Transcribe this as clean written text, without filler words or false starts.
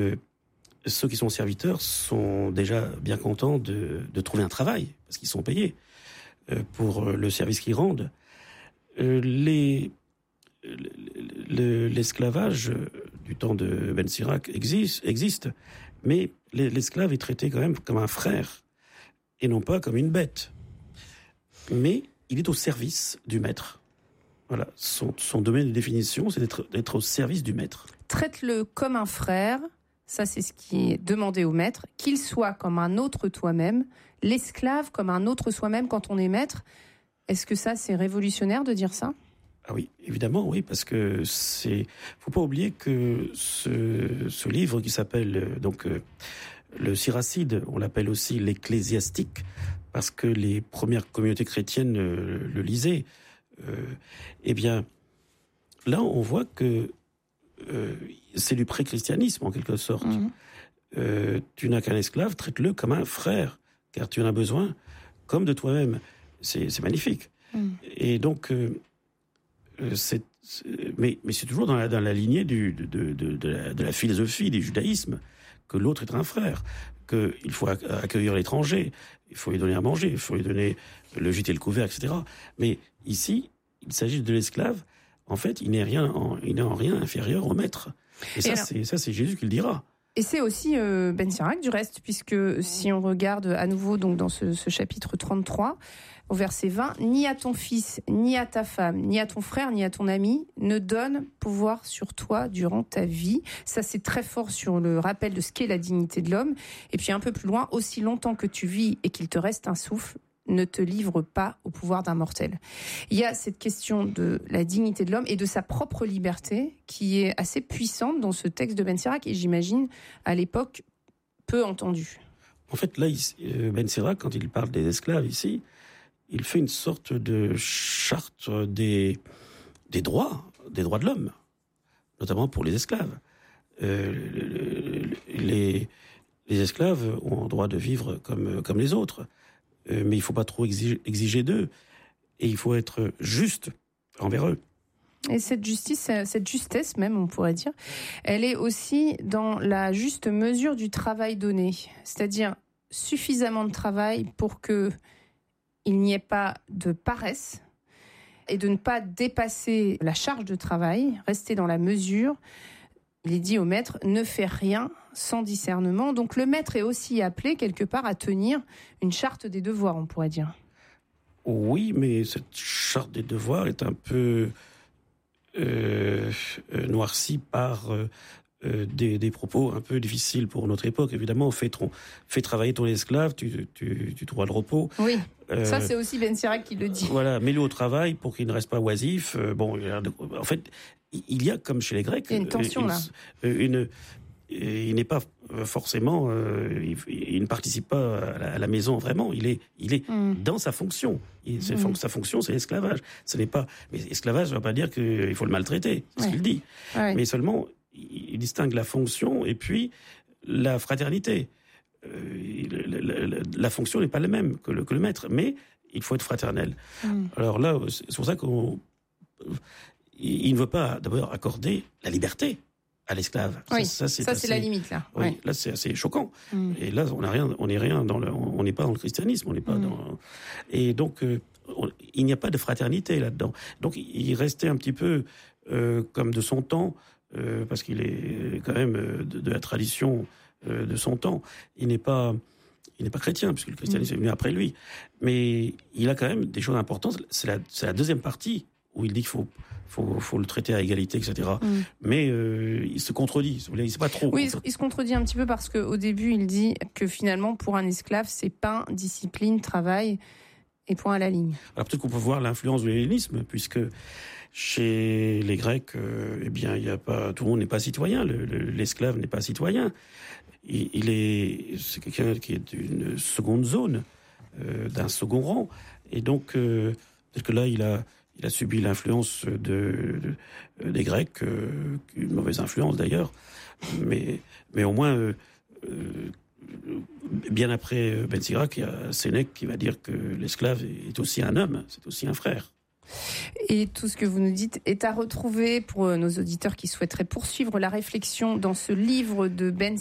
Ceux qui sont serviteurs sont déjà bien contents de trouver un travail, parce qu'ils sont payés pour le service qu'ils rendent. L'esclavage du temps de Ben Sirac existe, mais l'esclave est traité quand même comme un frère, et non pas comme une bête. Mais il est au service du maître. Voilà, son domaine de définition, c'est d'être au service du maître. Traite-le comme un frère. Ça, c'est ce qui est demandé au maître, qu'il soit comme un autre toi-même, l'esclave comme un autre soi-même quand on est maître. Est-ce que ça, c'est révolutionnaire de dire ça ? Ah oui, évidemment, oui, parce que faut pas oublier que ce livre qui s'appelle le Siracide, on l'appelle aussi l'Ecclésiastique, parce que les premières communautés chrétiennes le lisaient. Eh bien, là, on voit que c'est du pré-christianisme, en quelque sorte. Tu n'as qu'un esclave, traite-le comme un frère, car tu en as besoin comme de toi-même. C'est magnifique. Et donc, mais c'est toujours dans la lignée de la philosophie du judaïsme, que l'autre est un frère, qu'il faut accueillir l'étranger, il faut lui donner à manger, il faut lui donner le gîte et le couvert, etc. Mais ici, il s'agit de l'esclave. En fait, il n'est en rien inférieur au maître. Et ça, c'est Jésus qui le dira. Et c'est aussi Ben Sirac, du reste, puisque si on regarde à nouveau donc dans ce chapitre 33, au verset 20, « Ni à ton fils, ni à ta femme, ni à ton frère, ni à ton ami, ne donne pouvoir sur toi durant ta vie. » Ça, c'est très fort sur le rappel de ce qu'est la dignité de l'homme. Et puis un peu plus loin, « Aussi longtemps que tu vis et qu'il te reste un souffle, ne te livre pas au pouvoir d'un mortel. » Il y a cette question de la dignité de l'homme et de sa propre liberté qui est assez puissante dans ce texte de Ben Sirac et j'imagine à l'époque peu entendue. En fait, là, Ben Sirac, quand il parle des esclaves ici, il fait une sorte de charte des droits de l'homme, notamment pour les esclaves. Les esclaves ont le droit de vivre comme les autres. Mais il ne faut pas trop exiger d'eux. Et il faut être juste envers eux. Et cette justice, cette justesse même, on pourrait dire, elle est aussi dans la juste mesure du travail donné. C'est-à-dire suffisamment de travail pour qu'il n'y ait pas de paresse et de ne pas dépasser la charge de travail, rester dans la mesure. Il est dit au maître, ne fais rien sans discernement. Donc le maître est aussi appelé quelque part à tenir une charte des devoirs, on pourrait dire. Oui, mais cette charte des devoirs est un peu noircie par des propos un peu difficiles pour notre époque. Évidemment, fais travailler ton esclave, tu trouveras le repos. Oui, ça c'est aussi Ben Sirac qui le dit. Voilà, mets-le au travail pour qu'il ne reste pas oisif. En fait, il y a, comme chez les Grecs, il y a une tension là. Il n'est pas forcément, il ne participe pas à la maison vraiment. Il est dans sa fonction. Sa fonction, c'est l'esclavage. Ce n'est pas, mais l'esclavage ne veut pas dire qu'il faut le maltraiter. C'est ce qu'il dit. Ouais. Mais seulement, il distingue la fonction et puis la fraternité. La fonction n'est pas la même que le maître, mais il faut être fraternel. Alors là, c'est pour ça il ne veut pas d'abord accorder la liberté à l'esclave. Oui, ça c'est la limite là. Oui, ouais. Là c'est assez choquant. Et là on n'est pas dans le christianisme, on n'est pas dans. Et donc il n'y a pas de fraternité là-dedans. Donc il restait un petit peu comme de son temps, parce qu'il est quand même de la tradition de son temps. Il n'est pas chrétien puisque le christianisme est venu après lui. Mais il a quand même des choses importantes. C'est la deuxième partie où il dit qu'il faut le traiter à égalité, etc. Mais il se contredit, il ne sait pas trop. Oui, il se contredit un petit peu parce qu'au début, il dit que finalement, pour un esclave, c'est pain, discipline, travail et point à la ligne. Alors peut-être qu'on peut voir l'influence de l'hellénisme, puisque chez les Grecs, tout le monde n'est pas citoyen, l'esclave n'est pas citoyen. C'est quelqu'un qui est d'une seconde zone, d'un second rang. Et donc, peut-être que là, il a subi l'influence des Grecs, une mauvaise influence d'ailleurs, mais au moins, bien après Ben Sirac, il y a Sénèque qui va dire que l'esclave est aussi un homme, c'est aussi un frère. Et tout ce que vous nous dites est à retrouver pour nos auditeurs qui souhaiteraient poursuivre la réflexion dans ce livre de Ben